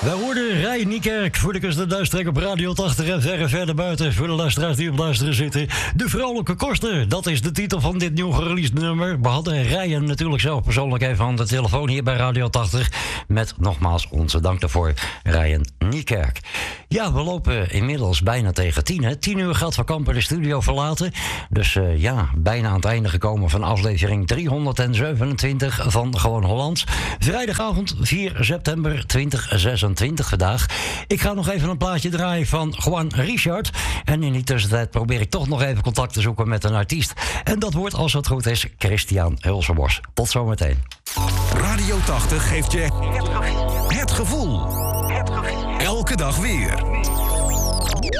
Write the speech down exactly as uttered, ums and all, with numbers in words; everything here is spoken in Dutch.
Wij hoorden Rij Niekerk voor de kust de Duisttrek op Radio tachtig en verre verder buiten. Voor de luisteraars die op luisteren zitten. De Vrolijke Koster, dat is de titel van dit nieuw gereleased nummer. We hadden Rijen natuurlijk zelf persoonlijk even aan de telefoon hier bij Radio tachtig. Met nogmaals onze dank daarvoor, Rijen Niekerk. Ja, we lopen inmiddels bijna tegen tien. Hè. Tien uur gaat Van Kampen de studio verlaten. Dus uh, ja, bijna aan het einde gekomen van aflevering driehonderdzevenentwintig van Gewoon Hollands. Vrijdagavond vier september tweeduizend zesentwintig vandaag. Ik ga nog even een plaatje draaien van Juan Richard. En in die tussentijd probeer ik toch nog even contact te zoeken met een artiest. En dat wordt, als het goed is, Christian Hulsenbos. Tot zometeen. Radio tachtig geeft je het gevoel. Het gevoel. Elke dag weer.